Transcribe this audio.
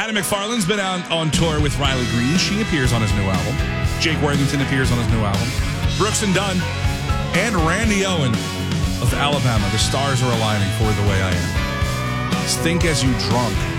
Hannah McFarlane's been on tour with Riley Green. She appears on his new album. Jake Worthington appears on his new album. Brooks and Dunn and Randy Owen of Alabama. The stars are aligning for The Way I Am. Think As You Drunk